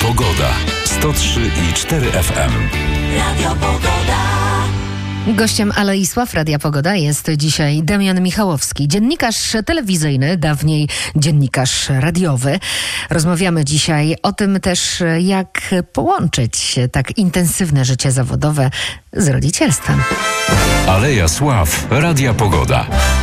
Pogoda. 103,4 FM. Radio Pogoda. Gościem Aloisław Radia Pogoda jest dzisiaj Damian Michałowski, dziennikarz telewizyjny, dawniej dziennikarz radiowy. Rozmawiamy dzisiaj o tym też, jak połączyć tak intensywne życie zawodowe z rodzicielstwem. Aleja Sław. Radia Pogoda.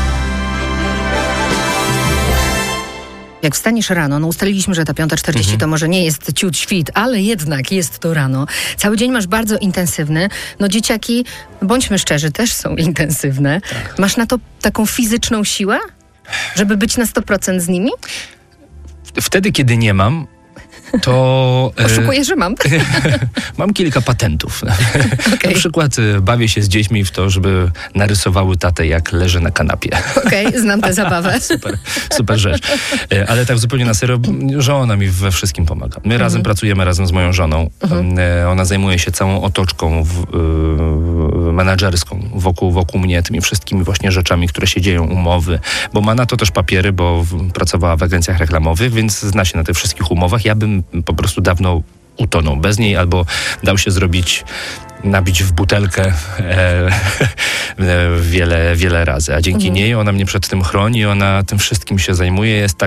Jak wstaniesz rano, no ustaliliśmy, że ta 5:40 to może nie jest ciut świt, ale jednak jest to rano. Cały dzień masz bardzo intensywny. No dzieciaki, bądźmy szczerzy, też są intensywne. Tak. Masz na to taką fizyczną siłę, żeby być na 100% z nimi? Wtedy, kiedy nie mam, to... Oszukuję, że mam. Mam kilka patentów. Okay. Na przykład bawię się z dziećmi w to, żeby narysowały tatę, jak leży na kanapie. Okej, znam tę zabawę. Super rzecz. Ale tak zupełnie na serio, żona mi we wszystkim pomaga. My razem pracujemy, razem z moją żoną. Ona zajmuje się całą otoczką menadżerską wokół mnie, tymi wszystkimi właśnie rzeczami, które się dzieją, umowy, bo ma na to też papiery, bo pracowała w agencjach reklamowych, więc zna się na tych wszystkich umowach. Ja bym po prostu dawno utonął bez niej, albo dał się nabić w butelkę wiele razy. A dzięki niej ona mnie przed tym chroni, ona tym wszystkim się zajmuje, jest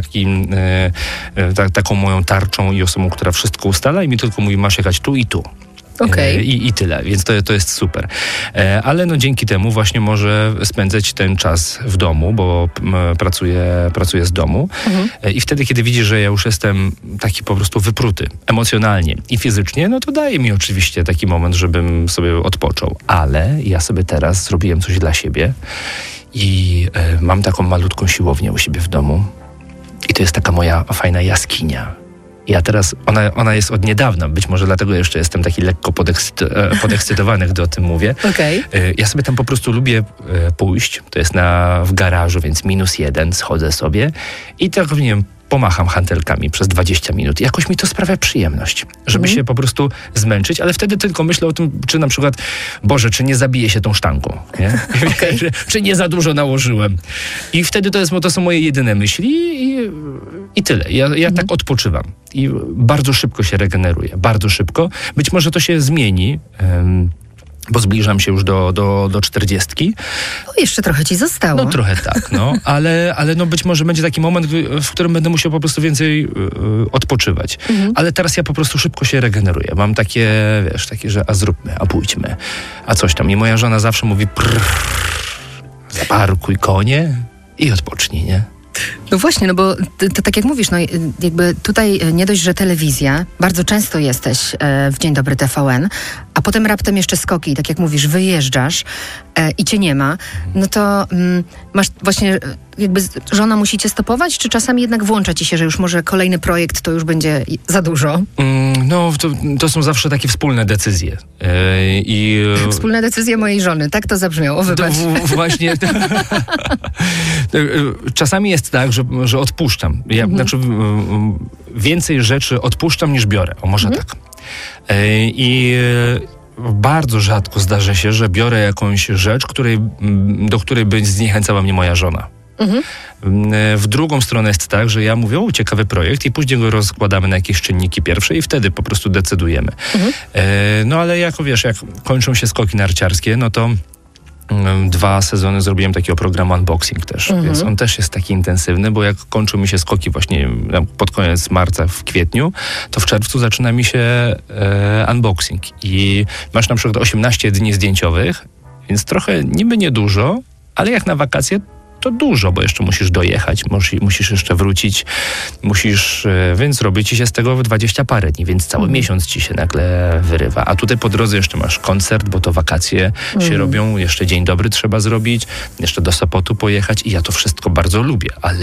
taką moją tarczą i osobą, która wszystko ustala i mi tylko mówi, masz jechać tu i tu. Okay. I tyle, więc to jest super. Ale no dzięki temu właśnie może spędzać ten czas w domu, bo pracuję z domu. I wtedy, kiedy widzi, że ja już jestem taki po prostu wypruty emocjonalnie i fizycznie, no to daje mi oczywiście taki moment, żebym sobie odpoczął. Ale ja sobie teraz zrobiłem coś dla siebie i mam taką malutką siłownię u siebie w domu. I to jest taka moja fajna jaskinia. Ja teraz, ona jest od niedawna, być może dlatego jeszcze jestem taki lekko podekscytowany, gdy o tym mówię. Okay. Ja sobie tam po prostu lubię pójść, to jest w garażu, więc -1, schodzę sobie i tak, nie wiem, pomacham hantelkami przez 20 minut. Jakoś mi to sprawia przyjemność, żeby się po prostu zmęczyć, ale wtedy tylko myślę o tym, czy na przykład, Boże, czy nie zabiję się tą sztangą, nie? Okay. czy nie za dużo nałożyłem. I wtedy to są moje jedyne myśli i tyle. Ja tak odpoczywam i bardzo szybko się regeneruję, bardzo szybko. Być może to się zmieni, bo zbliżam się już do 40. No, jeszcze trochę ci zostało. No trochę tak, no. Ale no być może będzie taki moment, w którym będę musiał po prostu więcej odpoczywać. Ale teraz ja po prostu szybko się regeneruję. Mam takie, że a zróbmy, a pójdźmy, a coś tam. I moja żona zawsze mówi zaparkuj konie i odpocznij, nie? No właśnie, no bo to tak jak mówisz, no jakby tutaj nie dość, że telewizja, bardzo często jesteś w Dzień Dobry TVN, a potem raptem jeszcze skoki, tak jak mówisz, wyjeżdżasz i cię nie ma, no to masz właśnie, jakby żona musi cię stopować, czy czasami jednak włącza ci się, że już może kolejny projekt to już będzie za dużo? No, to są zawsze takie wspólne decyzje. Wspólne decyzje mojej żony, tak to zabrzmiało, wybacz. Właśnie. Czasami jest tak, że odpuszczam. Ja więcej rzeczy odpuszczam niż biorę. O, może tak. I bardzo rzadko zdarza się, że biorę jakąś rzecz, do której by zniechęcała mnie moja żona. W drugą stronę jest tak, że ja mówię, ciekawy projekt i później go rozkładamy na jakieś czynniki pierwsze i wtedy po prostu decydujemy. No ale jak kończą się skoki narciarskie, no to 2 sezony zrobiłem takiego programu unboxing też, więc on też jest taki intensywny, bo jak kończą mi się skoki właśnie pod koniec marca, w kwietniu, to w czerwcu zaczyna mi się unboxing i masz na przykład 18 dni zdjęciowych, więc trochę niby niedużo, ale jak na wakacje to dużo, bo jeszcze musisz dojechać, musisz jeszcze wrócić, więc robi ci się z tego 20 parę dni, więc cały miesiąc ci się nagle wyrywa. A tutaj po drodze jeszcze masz koncert, bo to wakacje się robią, jeszcze Dzień Dobry trzeba zrobić, jeszcze do Sopotu pojechać i ja to wszystko bardzo lubię, ale